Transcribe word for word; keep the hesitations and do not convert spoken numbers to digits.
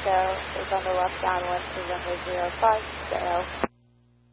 Echo is on the left downwind to runway zero five, zero.